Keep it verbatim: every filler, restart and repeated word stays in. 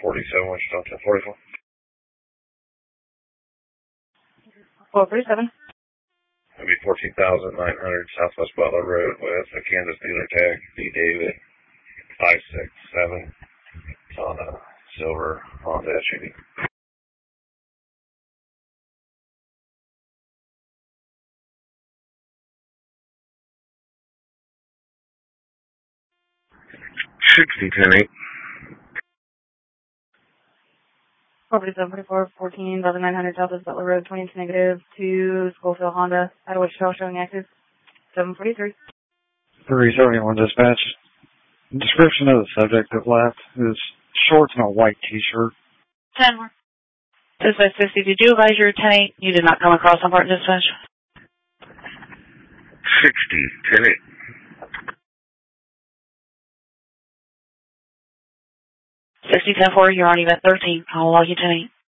forty-seven, Wichita, ten forty-four. four forty-seven. It'll be fourteen thousand nine hundred Southwest Butler Road with a Kansas dealer tag, D. David, five six seven. It's on a silver Honda S U V. sixty, ten eight. four forty-seven forty-four, fourteen thousand nine hundred Southwest Butler Road, twenty-two negative, to Schofield Honda, out of Wichita, showing active, seven forty-three. three seventy-one dispatch. The description of the subject that left is shorts and a white t-shirt. ten more. Dispatch sixty, did you advise your ten eight you did not come across on part dispatch? sixty, ten eight. sixty, ten four, you're on event thirteen. I'll log you ten eight.